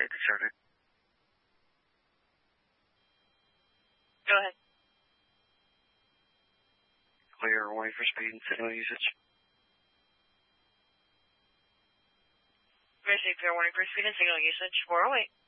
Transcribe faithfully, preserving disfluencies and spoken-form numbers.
eight started. Go ahead. Clear, warning for speed and signal usage. Clear, warning for speed and signal usage. four oh eight.